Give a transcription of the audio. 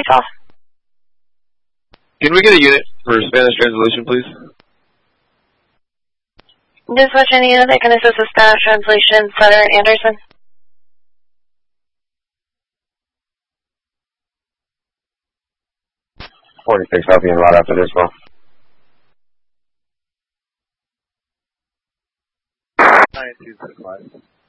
takeoff. Can we get a unit for Spanish translation, please? Dispatch any unit that can assist with Spanish translation, Southern Anderson. 46, I'll be in right after this one. 9265.